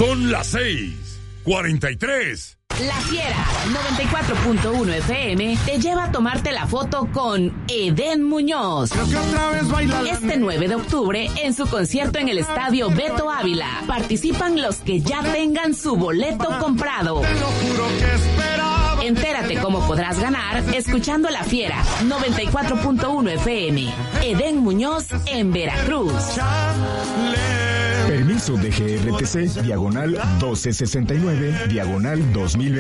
Son las 6:43. La Fiera 94.1 FM te lleva a tomarte la foto con Edén Muñoz. Este 9 de octubre en su concierto en el Estadio Beto Ávila. Participan los que ya tengan su boleto comprado. Entérate cómo podrás ganar escuchando La Fiera 94.1 FM. Edén Muñoz en Veracruz. Permiso de GRTC, diagonal 1269, diagonal 2020.